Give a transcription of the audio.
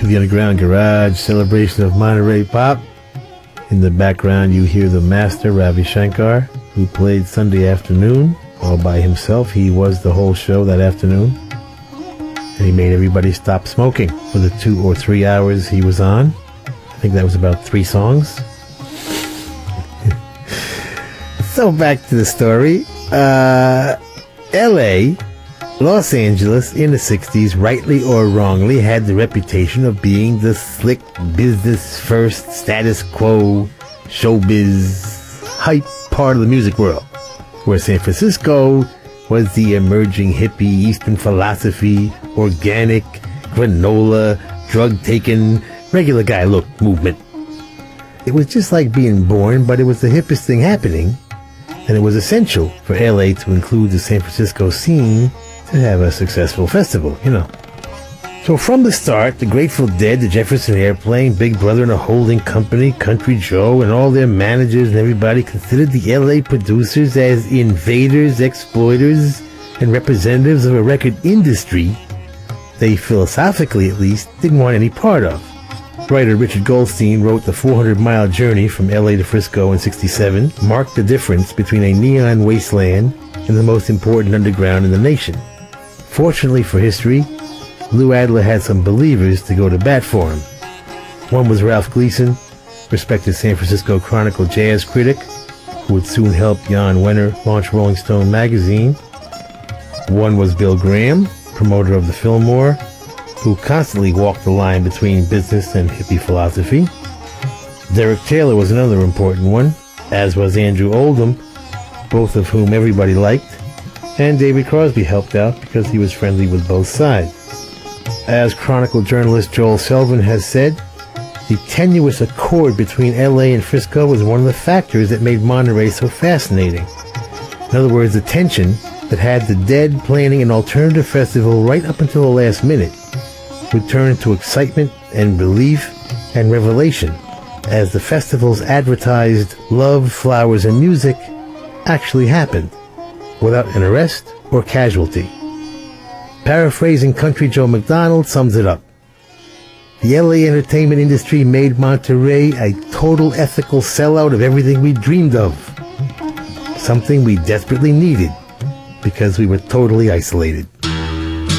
to the Underground Garage celebration of Monterey Pop. In the background, you hear the master, Ravi Shankar, who played Sunday Afternoon all by himself. He was the whole show that afternoon. And he made everybody stop smoking for the 2 or 3 hours he was on. I think that was about 3 songs. So back to the story. L.A., Los Angeles in the 60s, rightly or wrongly, had the reputation of being the slick, business-first, status quo, showbiz, hype part of the music world, where San Francisco was the emerging hippie Eastern philosophy, organic, granola, drug-taking, regular guy look movement. It was just like being born, but it was the hippest thing happening, and it was essential for LA to include the San Francisco scene to have a successful festival, you know. So from the start, the Grateful Dead, the Jefferson Airplane, Big Brother and a Holding Company, Country Joe, and all their managers and everybody considered the LA producers as invaders, exploiters, and representatives of a record industry they philosophically, at least, didn't want any part of. Writer Richard Goldstein wrote the 400-mile journey from LA to Frisco in '67 marked the difference between a neon wasteland and the most important underground in the nation. Fortunately for history, Lou Adler had some believers to go to bat for him. One was Ralph Gleason, respected San Francisco Chronicle jazz critic, who would soon help Jan Wenner launch Rolling Stone magazine. One was Bill Graham, promoter of the Fillmore, who constantly walked the line between business and hippie philosophy. Derek Taylor was another important one, as was Andrew Oldham, both of whom everybody liked, and David Crosby helped out because he was friendly with both sides. As Chronicle journalist Joel Selvin has said, the tenuous accord between LA and Frisco was one of the factors that made Monterey so fascinating. In other words, the tension that had the Dead planning an alternative festival right up until the last minute would turn into excitement and relief and revelation as the festival's advertised love, flowers, and music actually happened without an arrest or casualty. Paraphrasing Country Joe McDonald sums it up. The LA entertainment industry made Monterey a total ethical sellout of everything we dreamed of. Something we desperately needed because we were totally isolated.